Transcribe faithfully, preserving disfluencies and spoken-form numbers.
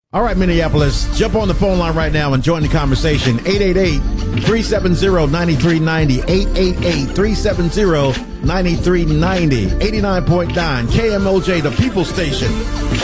All right, Minneapolis, jump on the phone line right now and join the conversation. eight eight eight, three seven zero, nine three nine zero, eight eight eight, three seven zero, nine three nine zero, eighty-nine point nine K M O J, the People Station.